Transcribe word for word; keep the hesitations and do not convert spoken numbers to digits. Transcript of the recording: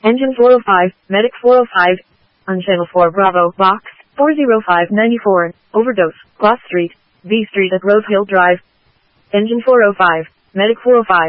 Engine four oh five, Medic four oh five. On Channel four Bravo, Box, four oh five ninety-four, Overdose, Gloss Street, V Street at Rose Hill Drive. Engine four oh five, Medic four oh five.